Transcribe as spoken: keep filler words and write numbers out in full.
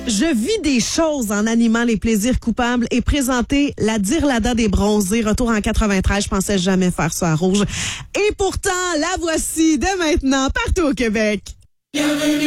Je vis des choses en animant les plaisirs coupables et présenter la Dirlada des bronzés. Retour en quatre-vingt-treize, je pensais jamais faire ça à Rouge. Et pourtant, la voici dès maintenant partout au Québec. Bienvenue.